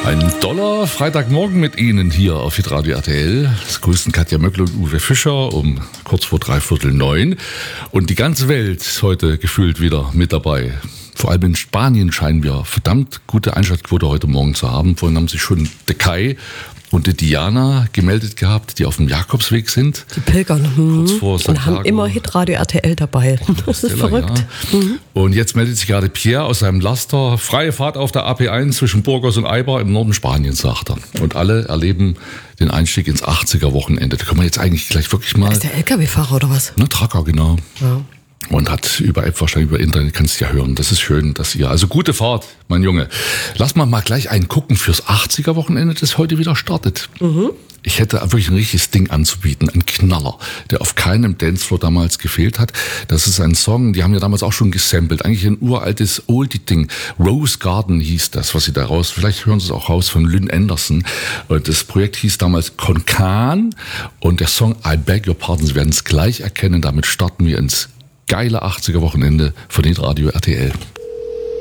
Ein doller Freitagmorgen mit Ihnen hier auf Hitradio RTL. Es grüßen Katja Möckle und Uwe Fischer um kurz vor 8:45. Und die ganze Welt ist heute gefühlt wieder mit dabei. Vor allem in Spanien scheinen wir verdammt gute Einschaltquote heute Morgen zu haben. Vorhin haben sich schon der Kai und die Diana gemeldet gehabt, die auf dem Jakobsweg sind. Die pilgern. Kurz vor und haben immer Hitradio RTL dabei. Das ist verrückt. Ja. Und jetzt meldet sich gerade Pierre aus seinem Laster. Freie Fahrt auf der AP1 zwischen Burgos und Eibar im Norden Spaniens, sagt er. Und alle erleben den Einstieg ins 80er-Wochenende. Da können wir jetzt eigentlich gleich wirklich mal... Ist der LKW-Fahrer oder was? Ne, Tracker, genau. Ja. Und hat über App, wahrscheinlich über Internet, kannst du ja hören. Das ist schön, dass ihr, also gute Fahrt, mein Junge. Lass mal gleich einen gucken fürs 80er-Wochenende, das heute wieder startet. Ich hätte wirklich ein richtiges Ding anzubieten, ein Knaller, der auf keinem Dancefloor damals gefehlt hat. Das ist ein Song, die haben ja damals auch schon gesampelt, eigentlich ein uraltes Oldie-Ding. Rose Garden hieß das, was sie da raus, vielleicht hören Sie es auch raus, von Lynn Anderson. Und das Projekt hieß damals Konkan und der Song I Beg Your Pardon, Sie werden es gleich erkennen, damit starten wir ins geile 80er-Wochenende von Hitradio RTL.